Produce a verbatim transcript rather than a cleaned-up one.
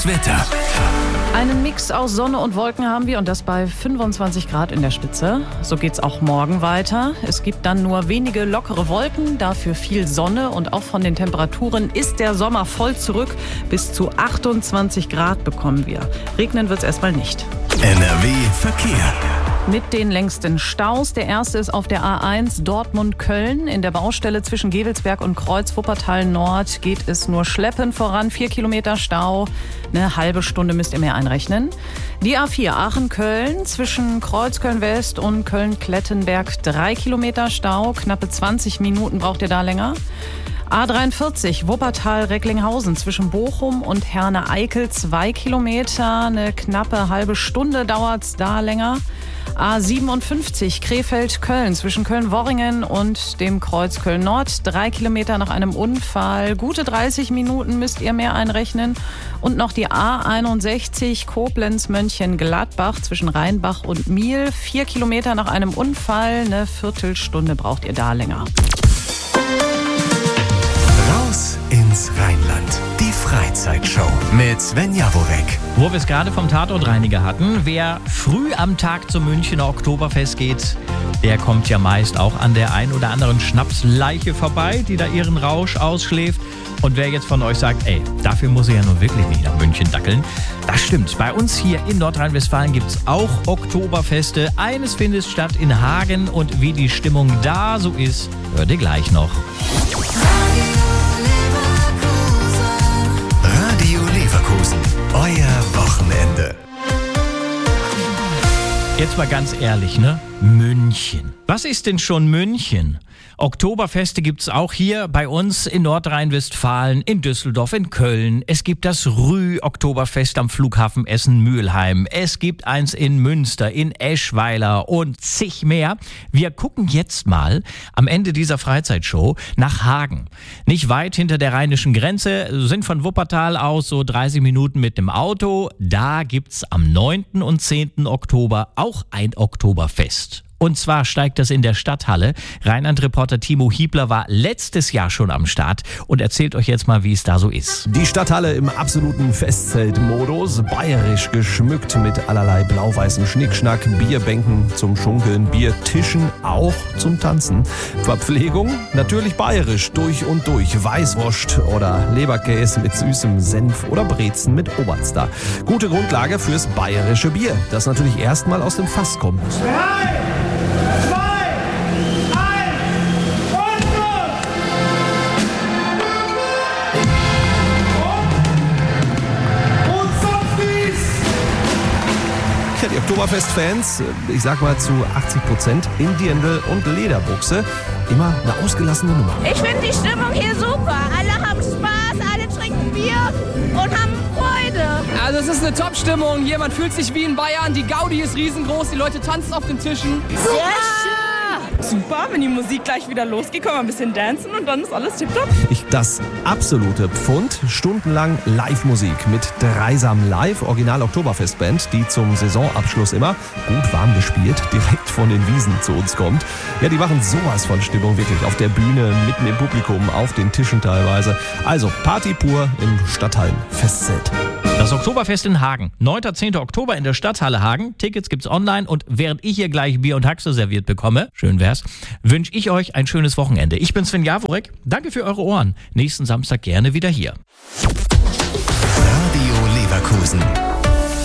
Wetter. Einen Mix aus Sonne und Wolken haben wir und das bei fünfundzwanzig Grad in der Spitze. So geht's auch morgen weiter. Es gibt dann nur wenige lockere Wolken, dafür viel Sonne und auch von den Temperaturen ist der Sommer voll zurück. Bis zu achtundzwanzig Grad bekommen wir. Regnen wird's erstmal nicht. N R W Verkehr. Mit den längsten Staus. Der erste ist auf der A eins Dortmund-Köln. In der Baustelle zwischen Gevelsberg und Kreuz Wuppertal Nord geht es nur schleppend voran. Vier Kilometer Stau. Eine halbe Stunde müsst ihr mehr einrechnen. Die A vier Aachen-Köln zwischen Kreuz Köln-West und Köln-Klettenberg. Drei Kilometer Stau. Knappe zwanzig Minuten braucht ihr da länger. A dreiundvierzig Wuppertal-Recklinghausen zwischen Bochum und Herne-Eickel. Zwei Kilometer. Eine knappe halbe Stunde dauert's da länger. A siebenundfünfzig Krefeld-Köln zwischen Köln-Worringen und dem Kreuz Köln-Nord. Drei Kilometer nach einem Unfall. Gute dreißig Minuten müsst ihr mehr einrechnen. Und noch die A einundsechzig Koblenz-Mönchengladbach zwischen Rheinbach und Miel. Vier Kilometer nach einem Unfall. Eine Viertelstunde braucht ihr da länger. Raus ins Rheinland. Die Freizeitshow mit Sven Jaworek. Wo wir es gerade vom Tatortreiniger hatten, wer früh am Tag zum Münchner Oktoberfest geht, der kommt ja meist auch an der ein oder anderen Schnapsleiche vorbei, die da ihren Rausch ausschläft. Und wer jetzt von euch sagt, ey, dafür muss ich ja nun wirklich nicht nach München dackeln, das stimmt. Bei uns hier in Nordrhein-Westfalen gibt es auch Oktoberfeste. Eines findet statt in Hagen und wie die Stimmung da so ist, hört ihr gleich noch. Radio Leverkusen, euer Wochenende. Jetzt mal ganz ehrlich, ne? München. Was ist denn schon München? Oktoberfeste gibt's auch hier bei uns in Nordrhein-Westfalen, in Düsseldorf, in Köln. Es gibt das Rüh-Oktoberfest am Flughafen Essen-Mülheim. Es gibt eins in Münster, in Eschweiler und zig mehr. Wir gucken jetzt mal am Ende dieser Freizeitshow nach Hagen. Nicht weit hinter der rheinischen Grenze, sind von Wuppertal aus so dreißig Minuten mit dem Auto. Da gibt's am neunten und zehnten Oktober auch ein Oktoberfest. Und zwar steigt das in der Stadthalle. Rheinland-Reporter Timo Hiebler war letztes Jahr schon am Start und erzählt euch jetzt mal, wie es da so ist. Die Stadthalle im absoluten Festzeltmodus, bayerisch geschmückt mit allerlei blau-weißem Schnickschnack, Bierbänken zum Schunkeln, Biertischen auch zum Tanzen. Verpflegung natürlich bayerisch, durch und durch. Weißwurst oder Leberkäse mit süßem Senf oder Brezen mit Oberster. Gute Grundlage fürs bayerische Bier, das natürlich erstmal aus dem Fass kommt. Die Oktoberfest-Fans, ich sag mal zu achtzig Prozent in Dirndl und Lederbuchse, immer eine ausgelassene Nummer. Ich finde die Stimmung hier super. Alle haben Spaß, alle trinken Bier und haben Freude. Also es ist eine Top-Stimmung. Hier, man fühlt sich wie in Bayern. Die Gaudi ist riesengroß, die Leute tanzen auf den Tischen. Sehr schön. Super, wenn die Musik gleich wieder losgeht, können wir ein bisschen dancen und dann ist alles tipptopp. Ich, das absolute Pfund, stundenlang Live-Musik mit Dreisam Live, Original Oktoberfest-Band, die zum Saisonabschluss immer gut warm gespielt direkt von den Wiesen zu uns kommt. Ja, die machen sowas von Stimmung wirklich auf der Bühne, mitten im Publikum, auf den Tischen teilweise. Also Party pur im Stadthallen-Festzelt. Das Oktoberfest in Hagen. neunten und zehnten Oktober in der Stadthalle Hagen. Tickets gibt's online und während ich hier gleich Bier und Haxe serviert bekomme, schön wär's, wünsche ich euch ein schönes Wochenende. Ich bin Sven Jaworek. Danke für eure Ohren. Nächsten Samstag gerne wieder hier.